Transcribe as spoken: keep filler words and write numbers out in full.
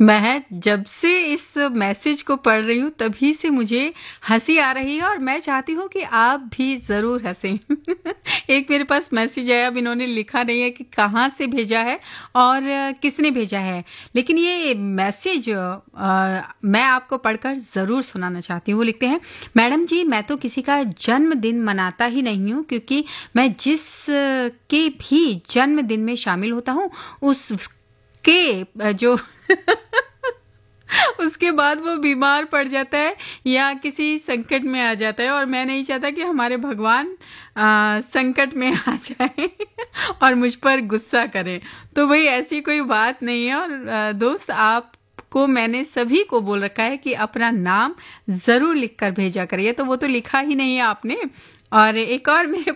मैं जब से इस मैसेज को पढ़ रही हूँ तभी से मुझे हँसी आ रही है और मैं चाहती हूँ कि आप भी ज़रूर हँसें। एक मेरे पास मैसेज आया, अब इन्होंने लिखा नहीं है कि कहाँ से भेजा है और किसने भेजा है, लेकिन ये मैसेज अ, मैं आपको पढ़कर ज़रूर सुनाना चाहती हूँ। वो लिखते हैं, मैडम जी मैं तो किसी का जन्मदिन मनाता ही नहीं हूँ, क्योंकि मैं जिस के भी जन्मदिन में शामिल होता हूँ उसके जो उसके बाद वो बीमार पड़ जाता है या किसी संकट में आ जाता है, और मैं नहीं चाहता कि हमारे भगवान आ, संकट में आ जाए और मुझ पर गुस्सा करें। तो भाई ऐसी कोई बात नहीं है। और आ, दोस्त आप को मैंने सभी को बोल रखा है कि अपना नाम ज़रूर लिख कर भेजा करिए, तो वो तो लिखा ही नहीं है आपने। और एक और मेरे